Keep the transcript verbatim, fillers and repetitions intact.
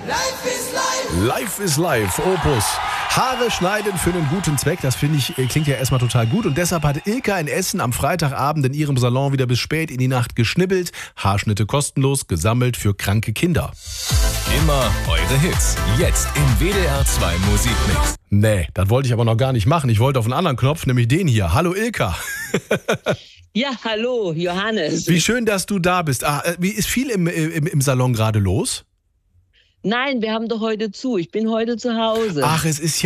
Life is life. Life is life, Opus. Haare schneiden für einen guten Zweck, das finde ich, klingt ja erstmal total gut. Und deshalb hat Ilka in Essen am Freitagabend in ihrem Salon wieder bis spät in die Nacht geschnibbelt. Haarschnitte kostenlos, gesammelt für kranke Kinder. Immer eure Hits. Jetzt im W D R zwei Musikmix. Nee, das wollte ich aber noch gar nicht machen. Ich wollte auf einen anderen Knopf, nämlich den hier. Hallo Ilka. Ja, hallo Johannes. Wie schön, dass du da bist. Ah, wie ist viel im, im, im Salon gerade los? Nein, wir haben doch heute zu. Ich bin heute zu Hause. Ach, es ist ja